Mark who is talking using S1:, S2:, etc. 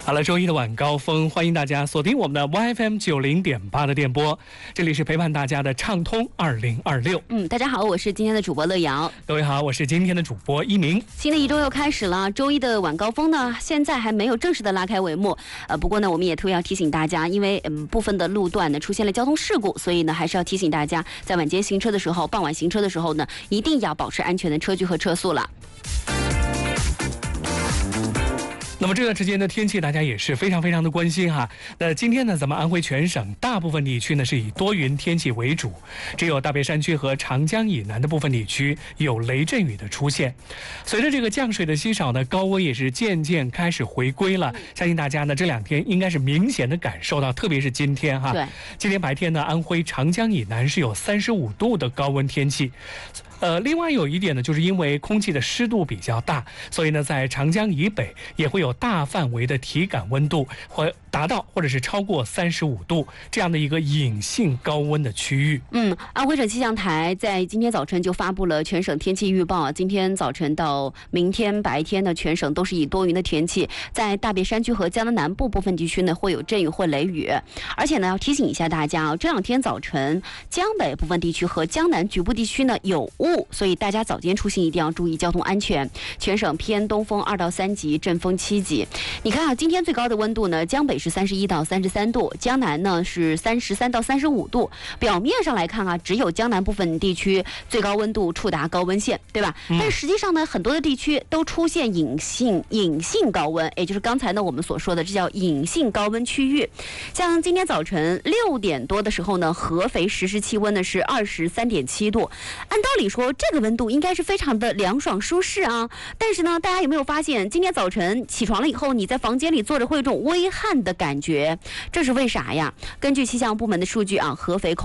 S1: 好了，周一的晚高峰，欢迎大家锁定我们的 YFM 90.8的电波，这里是陪伴大家的畅通2026。
S2: 大家好，我是今天的主播乐瑶。
S1: 各位好，我是今天的主播一鸣。
S2: 新的一周又开始了，周一的晚高峰呢，现在还没有正式的拉开帷幕。不过呢，我们也特别要提醒大家，因为部分的路段呢出现了交通事故，所以呢还是要提醒大家，在晚间行车的时候、傍晚行车的时候呢，一定要保持安全的车距和车速了。
S1: 那么这段时间的天气，大家也是非常的关心哈。那今天呢，咱们安徽全省大部分地区呢是以多云天气为主，只有大别山区和长江以南的部分地区有雷阵雨的出现。随着这个降水的稀少呢，高温也是渐渐开始回归了。相信大家呢这两天应该是明显的感受到，特别是今天哈。
S2: 对，
S1: 今天白天呢，安徽长江以南是有35度的高温天气。另外有一点呢，就是因为空气的湿度比较大，所以呢，在长江以北也会有大范围的体感温度会达到或者是超过35度这样的一个隐性高温的区域。
S2: 安徽省气象台在今天早晨就发布了全省天气预报。今天早晨到明天白天呢，全省都是以多云的天气，在大别山区和江南南部部分地区呢会有阵雨或雷雨。而且呢，要提醒一下大家这两天早晨江北部分地区和江南局部地区呢有雾，所以大家早间出行一定要注意交通安全。全省偏东风2到3级，阵风7级。你看啊，今天最高的温度呢，江北是31到33度，江南呢是33到35度。表面上来看啊，只有江南部分地区最高温度触达高温线，对吧？但是实际上呢，很多的地区都出现隐性高温，也就是刚才呢我们所说的，这叫隐性高温区域。像今天早晨6点多的时候呢，合肥实时气温呢是23.7度。按道理说，这个温度应该是非常的凉爽舒适啊。但是呢，大家有没有发现，今天早晨起床了以后，你在房间里坐着会有一种微汗的感觉？这是为啥呀？根据气象部门的数据啊，合肥